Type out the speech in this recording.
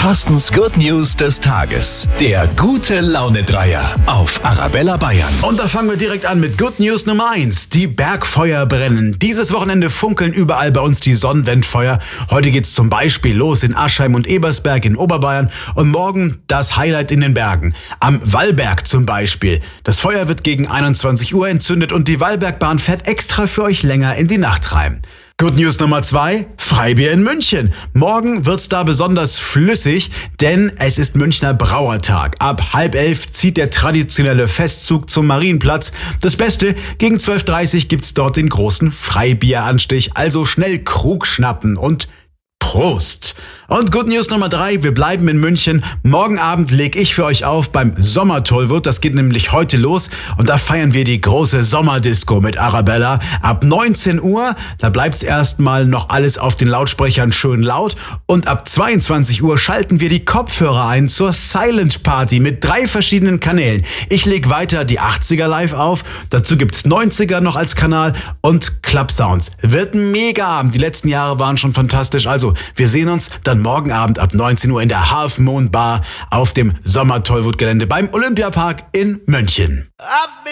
Carstens Good News des Tages. Der gute Laune-Dreier auf Arabella Bayern. Und da fangen wir direkt an mit Good News Nummer 1. Die Bergfeuer brennen. Dieses Wochenende funkeln überall bei uns die Sonnenwendfeuer. Heute geht's zum Beispiel los in Aschheim und Ebersberg in Oberbayern. Und morgen das Highlight in den Bergen. Am Wallberg zum Beispiel. Das Feuer wird gegen 21 Uhr entzündet und die Wallbergbahn fährt extra für euch länger in die Nacht rein. Good News Nummer 2, Freibier in München. Morgen wird's da besonders flüssig, denn es ist Münchner Brauertag. Ab 10:30 zieht der traditionelle Festzug zum Marienplatz. Das Beste, gegen 12:30 gibt's dort den großen Freibieranstich. Also schnell Krug schnappen und Prost! Und Good News Nummer 3, wir bleiben in München. Morgen Abend lege ich für euch auf beim Sommertollwood. Das geht nämlich heute los und da feiern wir die große Sommerdisco mit Arabella. Ab 19 Uhr, da bleibt's erstmal noch alles auf den Lautsprechern schön laut. Und ab 22 Uhr schalten wir die Kopfhörer ein zur Silent Party mit 3 verschiedenen Kanälen. Ich lege weiter die 80er live auf, dazu gibt's 90er noch als Kanal und Club Sounds. Wird ein Mega-Abend, die letzten Jahre waren schon fantastisch. Also, wir sehen uns dann morgen Abend ab 19 Uhr in der Half Moon Bar auf dem Sommertollwood-Gelände beim Olympiapark in München.